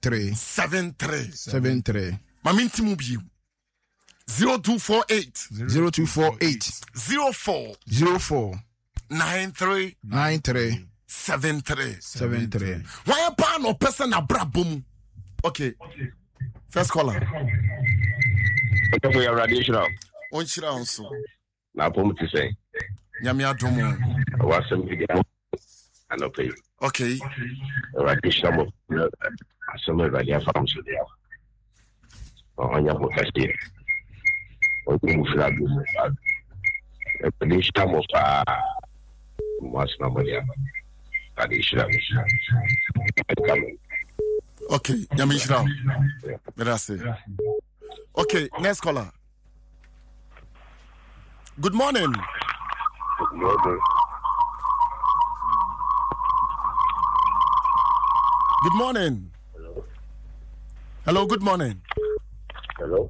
73. Maminti Mubi 0248 04 93 73. Why a pan or person a brabum? Okay. First caller. For your radiation. On Shira also. Now, to say. Yamia Domo. Was some big and okay. Okay. Radiation. Some radiation farms there. On your podcast. On the Mufla. Radiation of was nobody. Radiation. Okay, Yamishra. Okay, next caller. Good morning. Good morning. Good morning. Hello, good morning. Hello.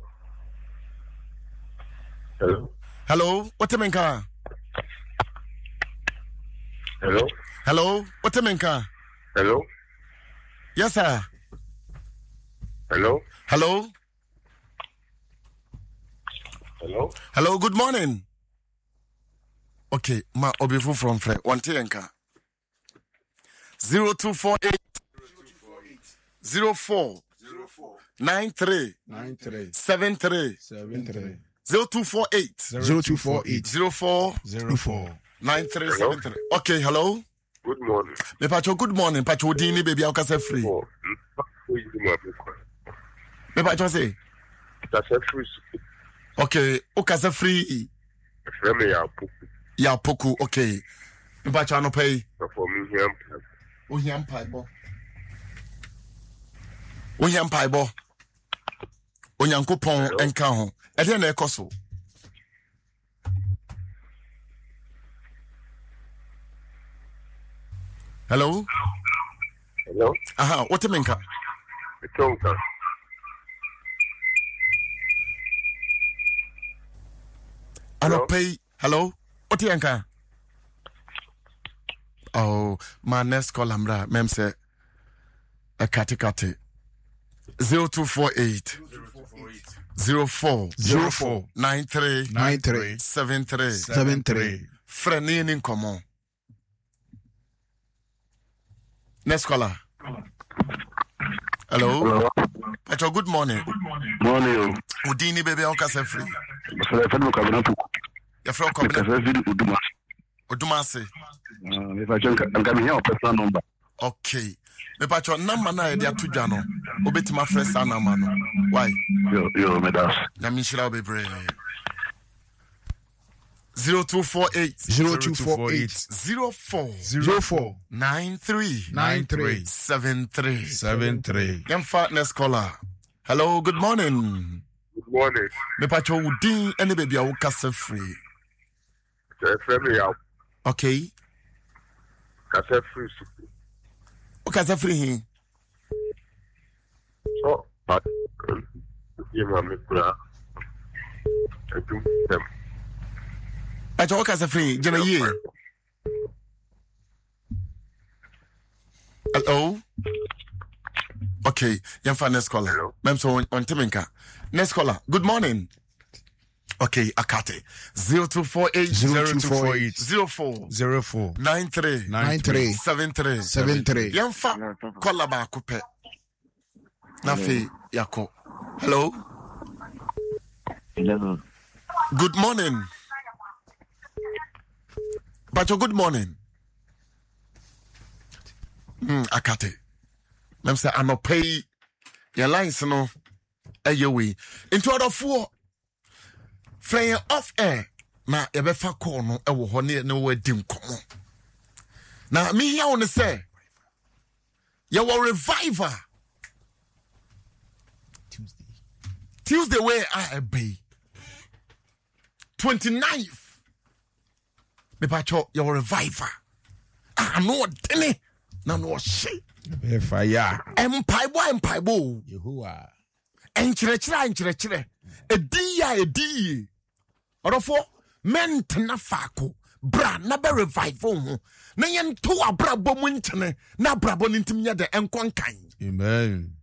What a menka? Hello, what a menka? Hello. Yes, sir. Hello. Good morning. Okay, ma obifu from Fred. One tenka. 0248 04 93 73 0248 04 9373. Okay, hello. Good morning. Me pacho good morning. Pacho dini baby I can free. Me pacho say. Free. Okay, o can free. Ya poku. Okay. Me pacho no pay. For me here. O hiam paibo. Onyankopon enka ho. E dey na ekoso. Hello. Aha, what a menka? Hello. What a menka? Oh, my next call amra. Mem say a kati 0248 04 93 73. Friend in common. Next caller. Hello. Pacho, good morning. Morning. Udini baby okase free. Your friend Udumase. If I can here personal number. Okay. Me pacho number na e dia tudwa no. Obetima fresh number no. Why? Yo me das. Na mi shira obebre. 0248 04 93 73. Yamfa next caller. Hello, good morning. Good morning. Me pacho udin any baby a kasa free. Okay. Kasa free. Kasa free. So, but you want me to do them. I talk as a free, Jenna Ye. Hello? Okay, Yamfa next caller. Memso on Timinka. Next caller. Good morning. Okay, Akate. 0248 04 93 73. Yamfa caller ba kupe. Nafi Yako. Hello? Good morning. Bacho, good morning. Akate. Mem say I no pay your lines no way. Into other four flying off air. Na ebefa call no e wo ho ne we dim komo. Na me here on say you will reviver Tuesday where I be 29th. Me pacho your reviver. No dene na no she. Be fire. Empaibo. Yehowa. Enchire. Edi. Orofo men tena fako. Bra na be revival ho. Na yen to abra bomu ntene na abra bo ntim nya de enkon kan. Amen.